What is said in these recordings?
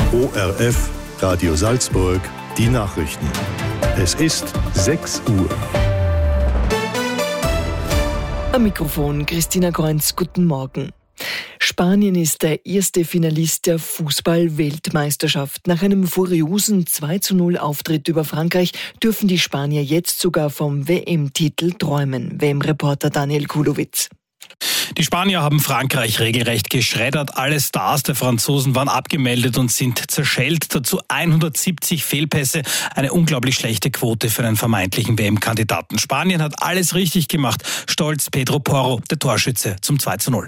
ORF Radio Salzburg, die Nachrichten. Es ist 6 Uhr. Am Mikrofon Christina Kreunz, guten Morgen. Spanien ist der erste Finalist der Fußball-Weltmeisterschaft. Nach einem furiosen 2:0 Auftritt über Frankreich dürfen die Spanier jetzt sogar vom WM-Titel träumen. WM-Reporter Daniel Kulowitz. Die Spanier haben Frankreich regelrecht geschreddert. Alle Stars der Franzosen waren abgemeldet und sind zerschellt. Dazu 170 Fehlpässe. Eine unglaublich schlechte Quote für einen vermeintlichen WM-Kandidaten. Spanien hat alles richtig gemacht. Stolz Pedro Porro, der Torschütze zum 2:0.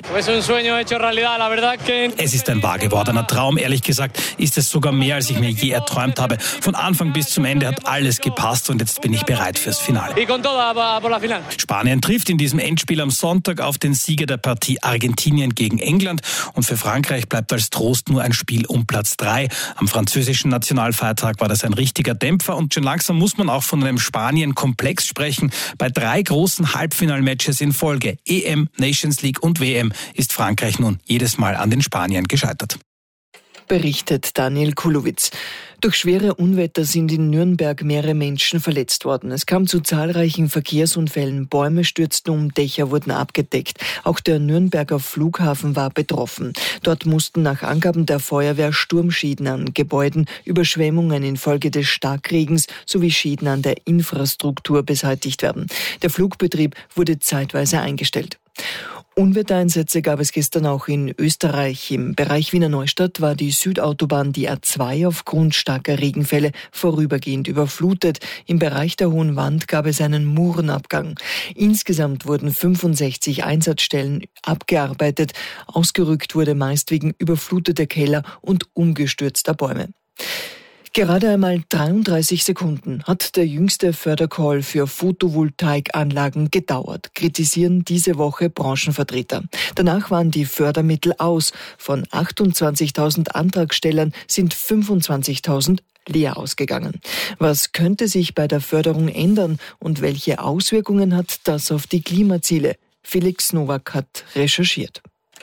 Es ist ein wahr gewordener Traum. Ehrlich gesagt ist es sogar mehr, als ich mir je erträumt habe. Von Anfang bis zum Ende hat alles gepasst und jetzt bin ich bereit fürs Finale. Spanien trifft in diesem Endspiel am Sonntag auf den Sieger der Partie Argentinien gegen England. Und für Frankreich bleibt als Trost nur ein Spiel um Platz 3. Am französischen Nationalfeiertag war das ein richtiger Dämpfer. Und schon langsam muss man auch von einem Spanien-Komplex sprechen. Bei 3 großen Halbfinalmatches in Folge, EM, Nations League und WM, ist Frankreich nun jedes Mal an den Spaniern gescheitert. Berichtet Daniel Kulowitz. Durch schwere Unwetter sind in Nürnberg mehrere Menschen verletzt worden. Es kam zu zahlreichen Verkehrsunfällen. Bäume stürzten um, Dächer wurden abgedeckt. Auch der Nürnberger Flughafen war betroffen. Dort mussten nach Angaben der Feuerwehr Sturmschäden an Gebäuden, Überschwemmungen infolge des Starkregens sowie Schäden an der Infrastruktur beseitigt werden. Der Flugbetrieb wurde zeitweise eingestellt. Unwettereinsätze gab es gestern auch in Österreich. Im Bereich Wiener Neustadt war die Südautobahn, die A2, aufgrund starker Regenfälle vorübergehend überflutet. Im Bereich der Hohen Wand gab es einen Murenabgang. Insgesamt wurden 65 Einsatzstellen abgearbeitet. Ausgerückt wurde meist wegen überfluteter Keller und umgestürzter Bäume. Gerade einmal 33 Sekunden hat der jüngste Fördercall für Photovoltaikanlagen gedauert, kritisieren diese Woche Branchenvertreter. Danach waren die Fördermittel aus. Von 28.000 Antragstellern sind 25.000 leer ausgegangen. Was könnte sich bei der Förderung ändern und welche Auswirkungen hat das auf die Klimaziele? Felix Nowak hat recherchiert.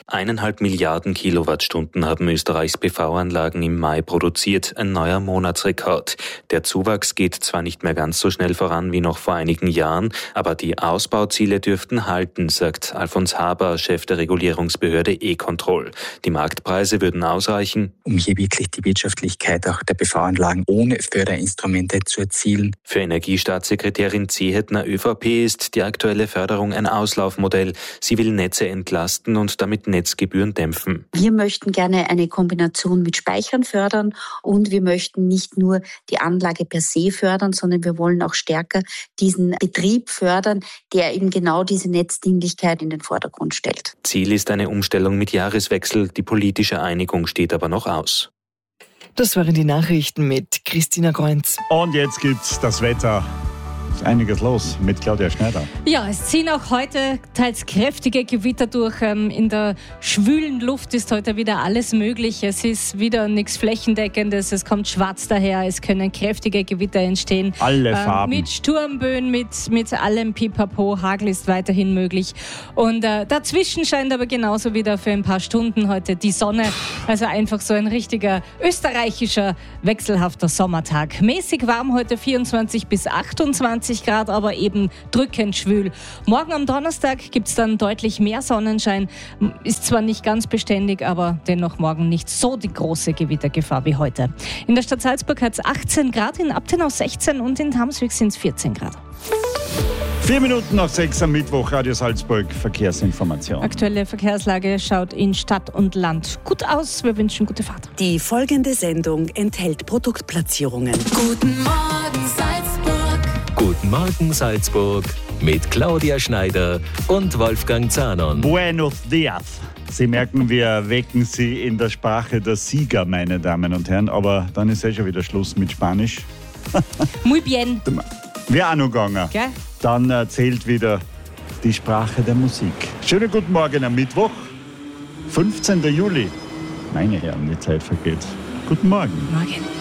1,5 Milliarden Kilowattstunden haben Österreichs PV-Anlagen im Mai produziert, ein neuer Monatsrekord. Der Zuwachs geht zwar nicht mehr ganz so schnell voran wie noch vor einigen Jahren, aber die Ausbauziele dürften halten, sagt Alfons Haber, Chef der Regulierungsbehörde E-Control. Die Marktpreise würden ausreichen, um hier wirklich die Wirtschaftlichkeit auch der PV-Anlagen ohne Förderinstrumente zu erzielen. Für Energiestaatssekretärin Zehetner ÖVP ist die aktuelle Förderung ein Auslaufmodell. Sie will Netze entlasten und damit Netzgebühren dämpfen. Wir möchten gerne eine Kombination mit Speichern fördern und wir möchten nicht nur die Anlage per se fördern, sondern wir wollen auch stärker diesen Betrieb fördern, der eben genau diese Netzdienlichkeit in den Vordergrund stellt. Ziel ist eine Umstellung mit Jahreswechsel. Die politische Einigung steht aber noch aus. Das waren die Nachrichten mit Christina Kreunz. Und jetzt gibt's das Wetter. Ist einiges los mit Claudia Schneider. Ja, es ziehen auch heute teils kräftige Gewitter durch. In der schwülen Luft ist heute wieder alles möglich. Es ist wieder nichts Flächendeckendes. Es kommt schwarz daher. Es können kräftige Gewitter entstehen. Alle Farben. Mit Sturmböen, mit allem Pipapo. Hagel ist weiterhin möglich. Und dazwischen scheint aber genauso wieder für ein paar Stunden heute die Sonne. Also einfach so ein richtiger österreichischer, wechselhafter Sommertag. Mäßig warm heute 24 bis 28 Grad, aber eben drückend schwül. Morgen am Donnerstag gibt es dann deutlich mehr Sonnenschein. Ist zwar nicht ganz beständig, aber dennoch morgen nicht so die große Gewittergefahr wie heute. In der Stadt Salzburg hat es 18 Grad, in Abtenau 16 und in Tamswig sind es 14 Grad. 4 Minuten nach 6 am Mittwoch, Radio Salzburg, Verkehrsinformation. Aktuelle Verkehrslage schaut in Stadt und Land gut aus. Wir wünschen gute Fahrt. Die folgende Sendung enthält Produktplatzierungen. Guten Morgen Salzburg. Guten Morgen Salzburg mit Claudia Schneider und Wolfgang Zahnon. Buenos dias. Sie merken, wir wecken Sie in der Sprache der Sieger, meine Damen und Herren. Aber dann ist schon wieder Schluss mit Spanisch. Muy bien. Wäre auch noch gegangen. Gell? Dann zählt wieder die Sprache der Musik. Schönen guten Morgen am Mittwoch, 15. Juli. Meine Herren, die Zeit vergeht. Guten Morgen. Morgen.